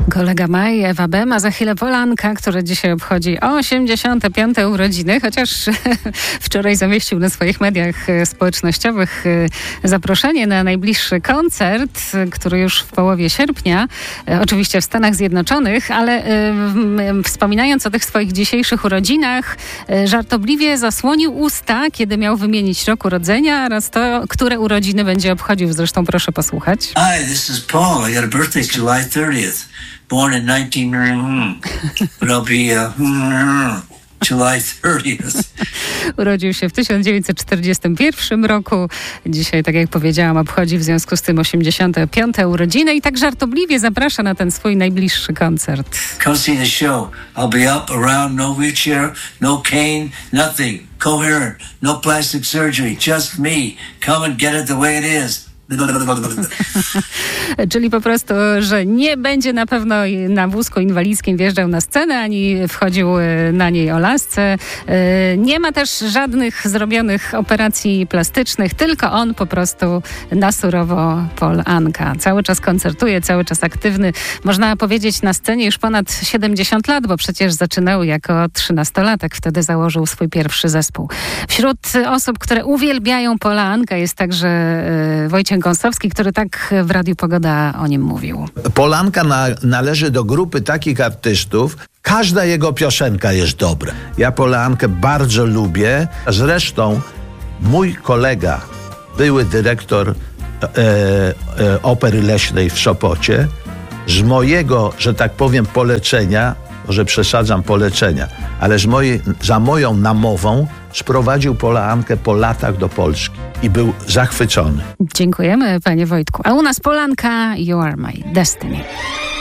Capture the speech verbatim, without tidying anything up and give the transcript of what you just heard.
Kolega Maj, Ewa Bem, a za chwilę Polanka, która dzisiaj obchodzi osiemdziesiąte piąte urodziny, chociaż wczoraj zamieścił na swoich mediach społecznościowych zaproszenie na najbliższy koncert, który już w połowie sierpnia, oczywiście w Stanach Zjednoczonych, ale wspominając o tych swoich dzisiejszych urodzinach, żartobliwie zasłonił usta, kiedy miał wymienić rok urodzenia oraz to, które urodziny będzie obchodził. Zresztą proszę posłuchać. Hi, this is Paul. I got a birthday July thirtieth. Born in nineteen... But I'll be uh, July thirtieth. Urodził się w tysiąc dziewięćset czterdziestym pierwszym roku. Dzisiaj, tak jak powiedziałam, obchodzi w związku z tym osiemdziesiąte piąte urodziny i tak żartobliwie zaprasza na ten swój najbliższy koncert. Come see the show. I'll be up, around, no wheelchair, no cane, nothing. Coherent, no plastic surgery, just me. Come and get it the way it is. Czyli po prostu, że nie będzie na pewno na wózku inwalidzkim wjeżdżał na scenę, ani wchodził na niej o lasce. Nie ma też żadnych zrobionych operacji plastycznych, tylko on po prostu na surowo Paul Anka. Cały czas koncertuje, cały czas aktywny. Można powiedzieć na scenie już ponad siedemdziesiąt lat, bo przecież zaczynał jako trzynastolatek. Wtedy założył swój pierwszy zespół. Wśród osób, które uwielbiają Paula Anka jest także Wojciech Gąsowski, który tak w Radiu Pogoda o nim mówił. Paul Anka na, należy do grupy takich artystów, każda jego piosenka jest dobra. Ja Paula Ankę bardzo lubię. Zresztą mój kolega, były dyrektor e, e, Opery Leśnej w Sopocie, z mojego, że tak powiem, polecenia, może przesadzam polecenia, ale z mojej, za moją namową sprowadził Paula Ankę po latach do Polski i był zachwycony. Dziękujemy, panie Wojtku. A u nas Polanka, You Are My Destiny.